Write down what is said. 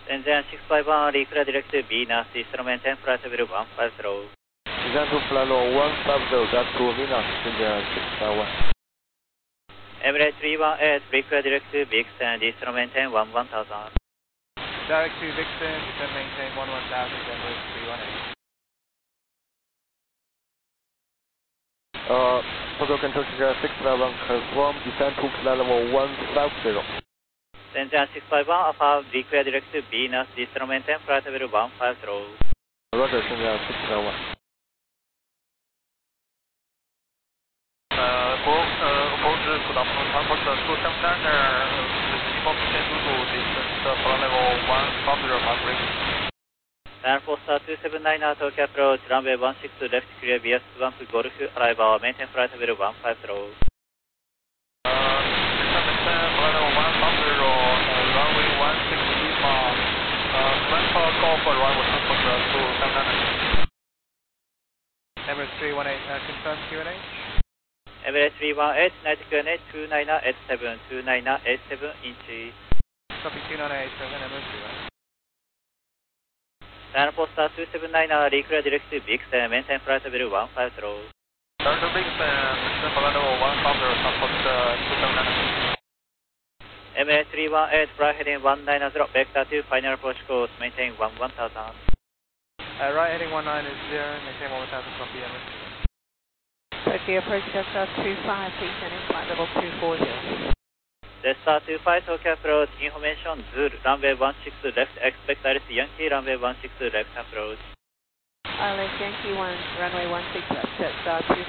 全然651 Recla direct to B North East Roman 10 flight level 150. Descend to flight level 150, got to Minas, India 651. Emirates 318, Recla direct to Vixen, East Roman 10 1000. Direct to Vixen, descend maintain 1000, Emirates 318. Tokyo Control 651, confirm descend to flight level 150. Shenzhen 651, Alpha, Recla direct to B North East Roman 10 flight level 150. Roger, Shenzhen 651. Approach Kudama, transport to Shanghai, default descend to distance flight level 150, mark break. Airforce 279, Tokyo approach, runway 16 left, clear via Swamp Golf, arrival, maintain flight level 150. Flight level 150, runway 16 Lima, transfer call for arrival transport to Shanghai. Emirates 318, confirm QNH. Emirates 318, United QNH 2987, 2987 inches. Copy 2987, Emirates 318. Airforce 279, Recla direct to Vixen, maintain flight level 150. Turn to Vixen, descend flight level 150, transport to Shanghai. Emirates 318, fly heading 190, vector 2, final approach course, maintain 1000. Right heading 190, maintain 1000, copy Emirates 318. Tokyo approach Delta 25, please send in flight level 240. Delta 25, Tokyo approach, information, Zulu, runway 16 left, expect Alice Yankee, runway 16 left approach. Alice Yankee 1, runway 16 left, Delta 25.